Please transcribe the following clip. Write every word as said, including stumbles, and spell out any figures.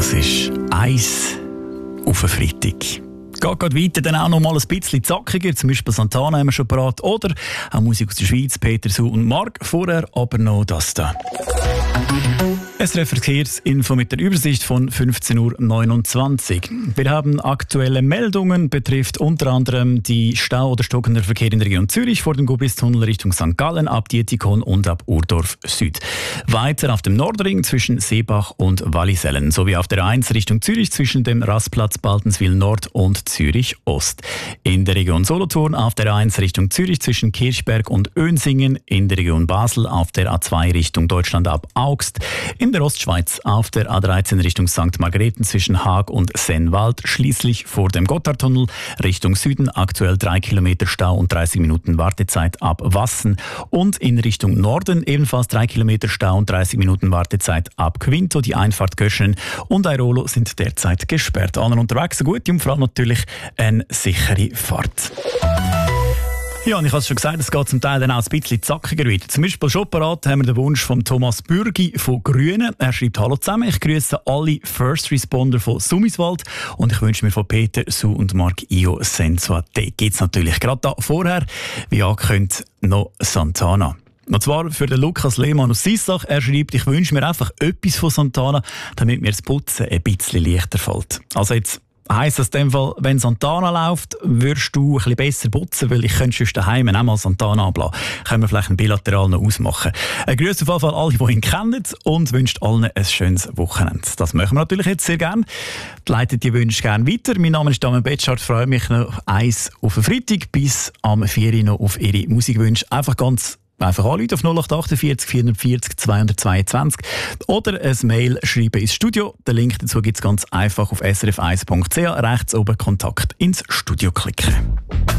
Das ist Eis auf einen Freitag. Geht gerade weiter, dann auch noch mal ein bisschen zackiger. Zum Beispiel Santana haben wir schon parat. Oder auch Musik aus der Schweiz, Peter, Su und Mark. Vorher aber noch das da. S R F Verkehrsinfo mit der Übersicht von fünfzehn Uhr neunundzwanzig. Wir haben aktuelle Meldungen, betrifft unter anderem die Stau- oder stockender Verkehr in der Region Zürich vor dem Gubistunnel Richtung Sankt Gallen, ab Dietikon und ab Urdorf Süd. Weiter auf dem Nordring zwischen Seebach und Wallisellen, sowie auf der eins Richtung Zürich zwischen dem Rastplatz Baltenswil Nord und Zürich Ost. In der Region Solothurn auf der eins Richtung Zürich zwischen Kirchberg und Önsingen, in der Region Basel auf der A zwei Richtung Deutschland ab Augst, in der Ostschweiz auf der A dreizehn Richtung Sankt Margrethen zwischen Haag und Sennwald, schließlich vor dem Gotthardtunnel Richtung Süden aktuell drei Kilometer Stau und dreißig Minuten Wartezeit ab Wassen, und in Richtung Norden ebenfalls drei Kilometer Stau und dreißig Minuten Wartezeit ab Quinto. Die Einfahrt Göschen und Airolo sind derzeit gesperrt. Allen unterwegs eine gute und vor allem natürlich eine sichere Fahrt. Ja, und ich habe es schon gesagt, es geht zum Teil dann auch ein bisschen zackiger weiter. Zum Beispiel schon parat haben wir den Wunsch von Thomas Bürgi von Grünen. Er schreibt: Hallo zusammen, ich grüße alle First Responder von Summiswald und ich wünsche mir von Peter, Su und Mark Io Senza. Da gibt es natürlich gerade da vorher, wie angekündigt, noch Santana. Und zwar für den Lukas Lehmann aus Sissach. Er schreibt: Ich wünsche mir einfach etwas von Santana, damit mir das Putzen ein bisschen leichter fällt. Also jetzt heisst das in dem Fall, wenn Santana läuft, wirst du ein bisschen besser putzen, weil ich könnte sonst daheim auch mal Santana ablassen. Können wir vielleicht einen bilateral noch ausmachen. Ein Grüß auf jeden Fall alle, die ihn kennen, und wünscht allen ein schönes Wochenende. Das machen wir natürlich jetzt sehr gerne. Leitet die Wünsche gerne weiter. Mein Name ist Damian Betschart. Freue mich noch eins auf den Freitag bis am vier Uhr noch auf Ihre Musikwünsche. Einfach ganz Einfach anrufen auf null acht achtundvierzig vierundvierzig zweihundertzweiundzwanzig oder ein Mail schreiben ins Studio. Den Link dazu gibt es ganz einfach auf s r f eins punkt c h. Rechts oben Kontakt ins Studio klicken.